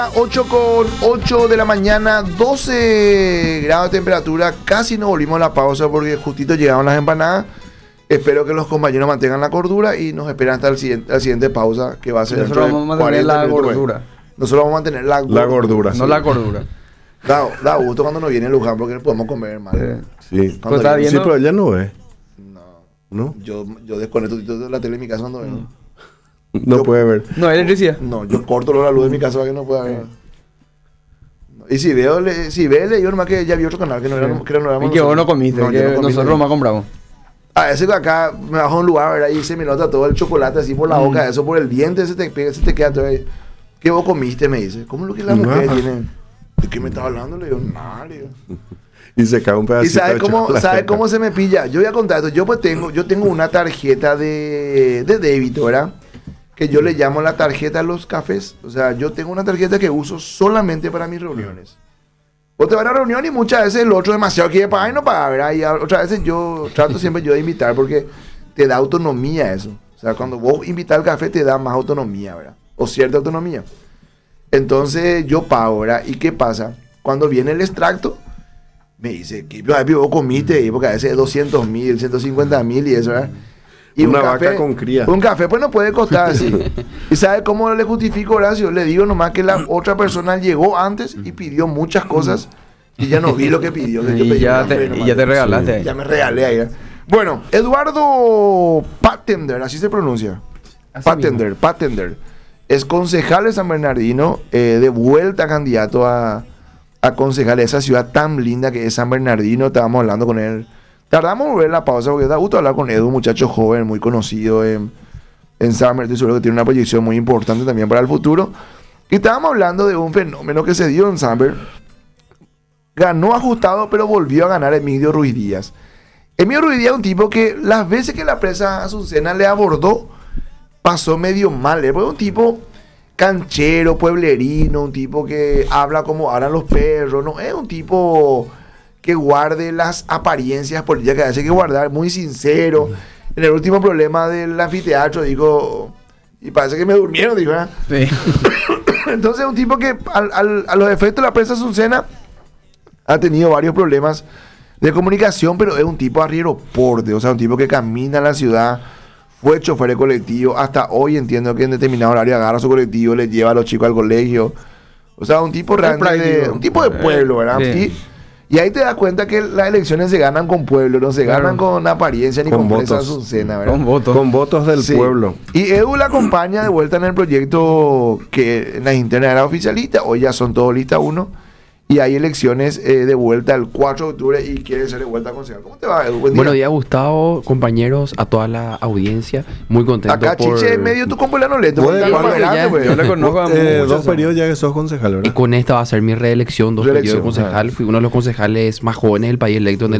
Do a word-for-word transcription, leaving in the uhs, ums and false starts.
ocho con ocho de la mañana, doce grados de temperatura. Casi nos volvimos a la pausa porque justito llegaron las empanadas. Espero que los compañeros mantengan la cordura y nos esperan hasta el siguiente, la siguiente pausa, que va a ser Nosotros vamos a mantener la gordura. Nosotros vamos a mantener la gordura. La gordura, no sí. la cordura. Da, da gusto cuando nos viene Luján porque no podemos comer mal. Sí, Cuando está viene- sí, pero ella no ve. No, ¿No? yo, yo desconecto de la tele en mi casa cuando vengo. No Yo- puede ver. No hay electricidad. No, yo corto la luz de mi casa para que no pueda ver. No, Y si veo, le, si ve, le digo nomás que ya vi otro canal que no era, que no éramos Y que vos no comiste, No, yo que no comí, nosotros no. nomás compramos. A veces que acá me bajo a un lugar, ¿verdad? Y se me nota todo el chocolate así por la Mm. boca, eso por el diente, se te, pega, se te queda todo ahí. ¿Qué vos comiste? Me dice. ¿Cómo es lo que las mujeres Nada. tienen? ¿De qué me estás hablando? Le digo, nada, le digo. Y se cae un ¿Y pedacito sabe de cómo, chocolate. sabe cómo se me pilla? Yo voy a contar esto. Yo pues tengo, yo tengo una tarjeta de, de débito, ¿verdad? Que yo le llamo la tarjeta de los cafés. O sea, yo tengo una tarjeta que uso solamente para mis reuniones. Vos te vas a la reunión y muchas veces el otro demasiado quiere pagar y no paga, ¿verdad? Y a- otras veces yo trato siempre yo de invitar porque te da autonomía eso. O sea, cuando vos invitas al café te da más autonomía, ¿verdad? O cierta autonomía. Entonces yo pago, ¿verdad? ¿Y qué pasa? Cuando viene el extracto, me dice, ¿qué vos comiste? Porque a veces es doscientos mil, ciento cincuenta mil y eso, ¿verdad? Y Una vaca con cría. Un café pues no puede costar así. ¿Y sabe cómo le justifico, Horacio? Le digo nomás que la otra persona llegó antes y pidió muchas cosas y ya no vi lo que pidió. que yo Y pedí ya un café te, y nomás. ya te regalaste ahí. Ya me regalé ahí. ¿eh? Bueno, Eduardo Patender, así se pronuncia. Así Patender, Patender. Es concejal de San Bernardino, eh, de vuelta candidato a, a concejal de esa ciudad tan linda que es San Bernardino. Estábamos hablando con él. Tardamos en volver la pausa porque da gusto hablar con Edu, un muchacho joven, muy conocido en, en San Bernardino. Estoy seguro que tiene una proyección muy importante también para el futuro. Y estábamos hablando de un fenómeno que se dio en San Bernardino. Ganó ajustado, pero volvió a ganar Emilio Ruiz Díaz. Emilio Ruiz Díaz es un tipo que las veces que la presa Azucena le abordó, pasó medio mal. Es un tipo canchero, pueblerino, un tipo que habla como hablan los perros, no es un tipo que guarde las apariencias políticas que a veces hay que guardar, muy sincero. En el último problema del anfiteatro dijo, y parece que me durmieron, dijo, ¿eh? Sí. Entonces un tipo que al, al, a los efectos de la prensa Azucena ha tenido varios problemas de comunicación, pero es un tipo arrieroporte, o sea, un tipo que camina en la ciudad, fue chofer de colectivo, hasta hoy entiendo que en determinado horario agarra su colectivo, le lleva a los chicos al colegio, o sea, un tipo realmente, de, práctico. un tipo de pueblo, ¿verdad? Sí. Y, y ahí te das cuenta que las elecciones se ganan con pueblo, no se Claro. ganan con apariencia ni con, Con presa votos. Azucena, ¿verdad? Con votos. Con votos del Sí. pueblo. Y Edu la acompaña de vuelta en el proyecto que en las internas era oficialista, hoy ya son todos lista uno. Y hay elecciones eh, de vuelta el cuatro de octubre y quiere ser de vuelta a concejal. ¿Cómo te va, Edu? Buen día. Buenos días, Gustavo, compañeros, a toda la audiencia. Muy contento Acá por... Chiche en medio tu compueblano lento. Puede- porque está puede- más grande, ya- pues. Yo le conozco a Eh, muchos. dos periodos ya que sos concejal, Y ¿verdad? con esta va a ser mi reelección, dos Reelección, periodos de concejal. Fui uno de los concejales más jóvenes del país electo en el